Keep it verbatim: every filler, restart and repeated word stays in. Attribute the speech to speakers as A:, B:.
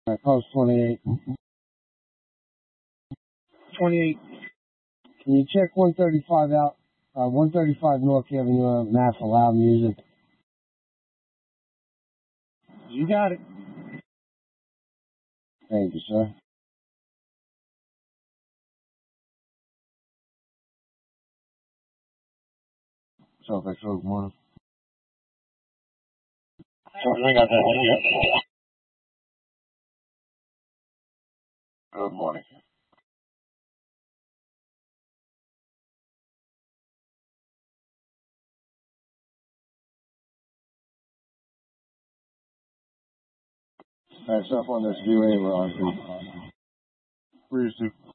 A: Alright, post twenty-eight. twenty-eight. Can you check one thirty-five out? Uh, one thirty-five North Avenue, uh, Mass Loud Music. You got it. Thank you, sir. So, if I good morning. Good morning. Alright, so up on this view A, we're on three. Three, two.